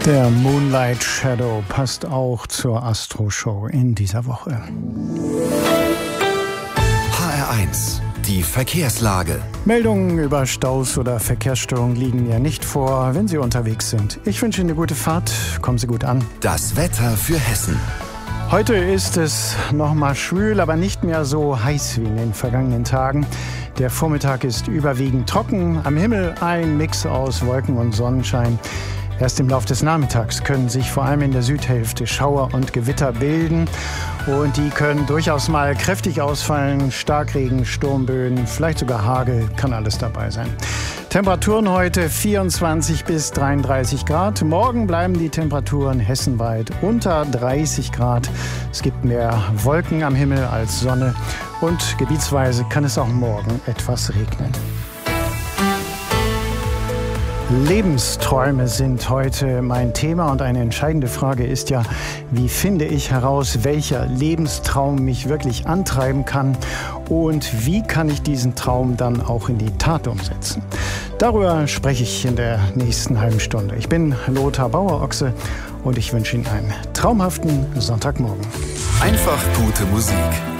Der Moonlight Shadow passt auch zur Astro-Show in dieser Woche. HR1, die Verkehrslage. Meldungen über Staus oder Verkehrsstörungen liegen ja nicht vor, wenn Sie unterwegs sind. Ich wünsche Ihnen eine gute Fahrt. Kommen Sie gut an. Das Wetter für Hessen. Heute ist es noch mal schwül, aber nicht mehr so heiß wie in den vergangenen Tagen. Der Vormittag ist überwiegend trocken. Am Himmel ein Mix aus Wolken und Sonnenschein. Erst im Laufe des Nachmittags können sich vor allem in der Südhälfte Schauer und Gewitter bilden. Und die können durchaus mal kräftig ausfallen. Starkregen, Sturmböen, vielleicht sogar Hagel, kann alles dabei sein. Temperaturen heute 24 bis 33 Grad. Morgen bleiben die Temperaturen hessenweit unter 30 Grad. Es gibt mehr Wolken am Himmel als Sonne. Und gebietsweise kann es auch morgen etwas regnen. Lebensträume sind heute mein Thema und eine entscheidende Frage ist ja, wie finde ich heraus, welcher Lebenstraum mich wirklich antreiben kann und wie kann ich diesen Traum dann auch in die Tat umsetzen? Darüber spreche ich in der nächsten halben Stunde. Ich bin Lothar Bauer-Ochse und ich wünsche Ihnen einen traumhaften Sonntagmorgen. Einfach gute Musik.